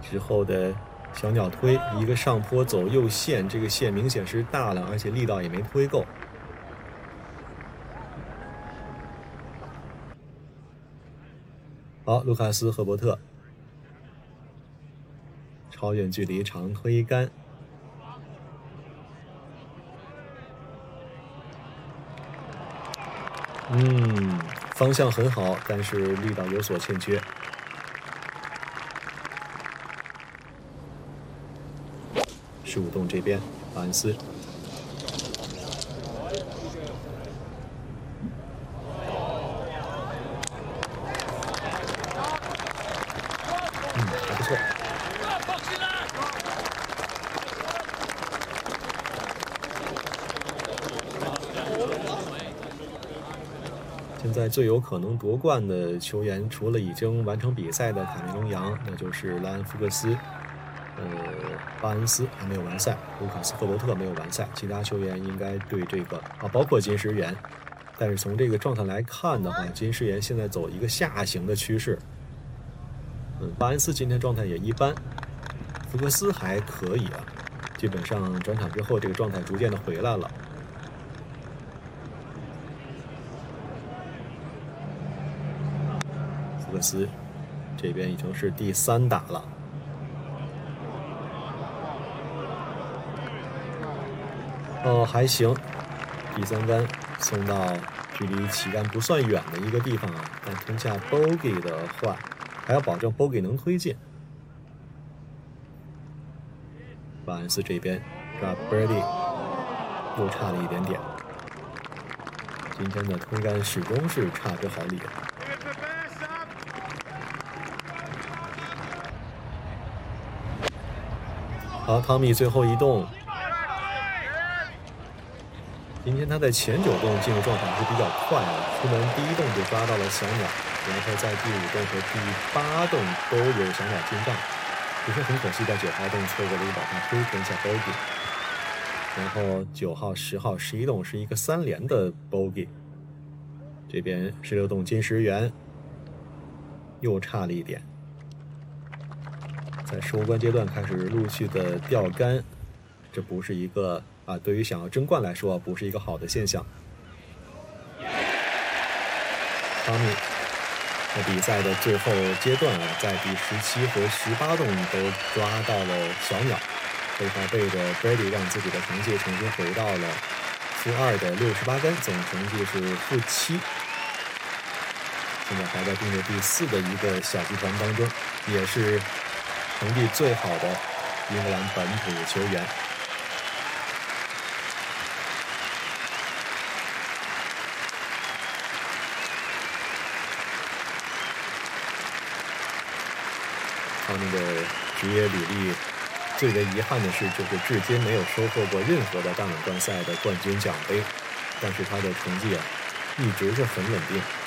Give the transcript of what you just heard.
之后的小鸟推，一个上坡走右线，这个线明显是大了，而且力道也没推够。好，卢卡斯·赫伯特超远距离长推杆，方向很好，但是力道有所欠缺。15洞这边，巴恩斯。还不错。现在最有可能夺冠的球员，除了已经完成比赛的卡梅隆·杨，那就是莱恩·福克斯。巴恩斯还没有完赛，卢卡斯·赫伯特没有完赛，其他球员应该对这个包括金石元。但是从这个状态来看的话，金石元现在走一个下行的趋势。巴恩斯今天状态也一般，福克斯还可以啊，基本上转场之后这个状态逐渐的回来了。福克斯这边已经是第3打了。还行，第3杆送到距离旗杆不算远的一个地方啊，但吞下 bogey 的话，还要保证 bogey 能推进。巴恩斯这边 drop birdie 又差了一点点，今天的推杆始终是差之毫厘。好，汤米最后一洞。今天他在前9洞进入状态是比较快的，出门第1洞就抓到了小鸟，然后在第5洞和第8洞都有小鸟进账，只是很可惜在9号洞错过了一把他推吞下 bogey， 然后9号、10号、11洞是一个3连的 bogey。这边16洞金石元又差了一点，在收官阶段开始陆续的掉杆，这不是一个对于想要争冠来说不是一个好的现象。汤米在比赛的最后阶段在第17和18洞都抓到了小鸟，背靠背的 Brady 让自己的成绩重新回到了-2的68杆，总成绩是-7。现在还在并列第4的一个小集团当中，也是成绩最好的英格兰本土球员。他们的职业履历最为遗憾的是，就是至今没有收获过任何的大满贯赛的冠军奖杯，但是他的成绩一直是很稳定。